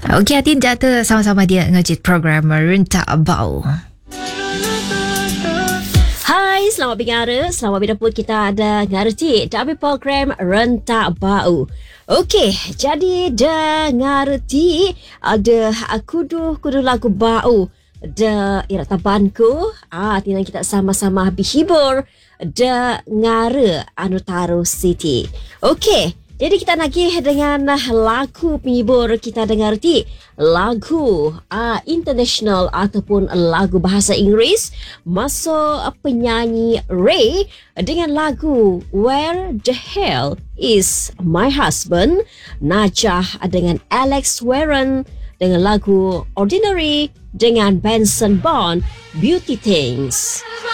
Okey, hati jatuh sama-sama dia ngejit program Rentak Bau. Hai, selamat bingara. Selamat bidapun kita ada ngerti dalam program Rentak Bau. Okey, jadi dengarti ada kudu lagu bau da Ira Tabanku. Tinggal kita sama-sama berhibur dengar anu Taro City. Okey, jadi kita lagi dengan lagu penghibur kita dengarti lagu international ataupun lagu bahasa Inggeris masuk penyanyi Ray dengan lagu Where the Hell is My Husband, Najah dengan Alex Warren dengan lagu Ordinary dengan Benson Bourne Beauty Things.